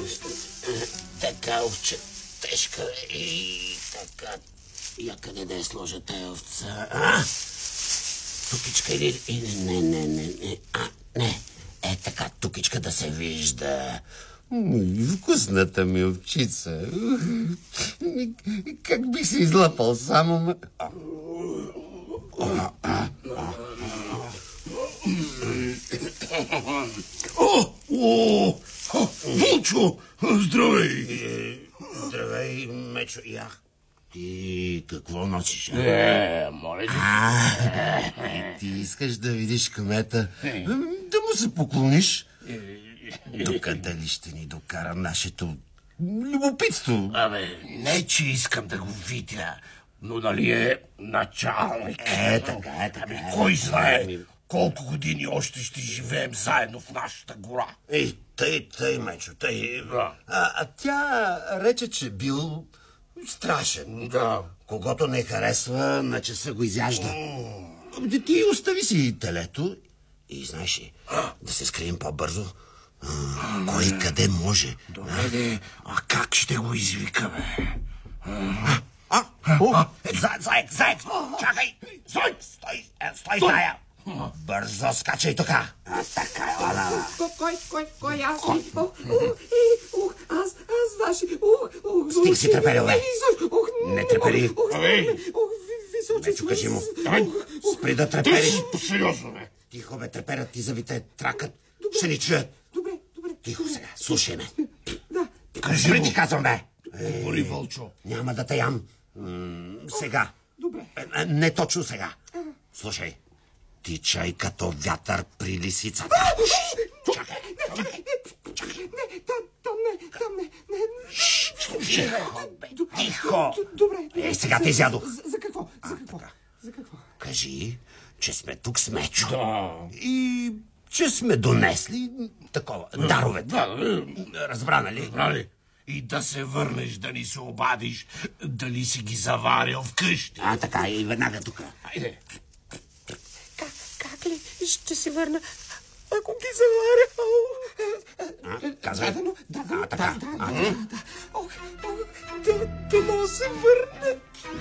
Така, овче, тежка и така. Я къде да я сложа тая овца? Тукичка или... Не. Не. Така, тукичка да се вижда. Вкусната ми овчица. Как бих се излапал само... Вълчо! Здравей! Здравей, Мечо. Ти какво носиш? Моля ти. Ти искаш да видиш кмета, да му се поклониш. Докъде ли ще ни докара нашето любопитство? Не, че искам да го видя, но нали е началник. Така. Кой знае колко години още ще живеем заедно в нашата гора. Тъй, Мечо, тъй. Тя рече, че бил страшен. Да. Когото не харесва, на часа го изяжда. Ти остави си телето и знаеш ли, да се скрием по-бързо. Кой къде може. Добре, а как ще го извикаме? Заек, чакай! Стой, стая! Бързо скачай тук! Така, ела! Кой аз? Аз ваши... Стиг си трепелил, бе! Не трепели! Мечо, кажи му! Спри да трепериш! Сериозно, бе! Тихо, бе, треперят ти зъбите, тракат. Ще ни чуят. Добре. Тихо сега, слушай ме. Да. Кажи ти казвам, бе! Говори, Вълчо. Няма да те ям. Сега. Добре. Не точно сега. Слушай. Тичай като вятър при лисицата. Чакай. Там не. Тихо. Добре. Сега те изядох. За какво? Кажи, че сме тук с Мечо. Да. И че сме донесли такова, даровете. Разбра, нали? Нали? И да се върнеш, да ни се обадиш, дали си ги заварил вкъщи. Така, и веднага тук. Хайде. Как ли ще се върна, ако ги заваря? Казвай. Да. Дано се върнат.